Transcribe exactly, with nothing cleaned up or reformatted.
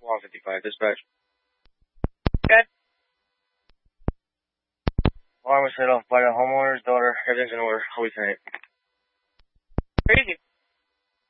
one fifty-five, dispatch. Good. Alarm was set off by the homeowner's daughter. Everything's in order. Always tonight. Crazy.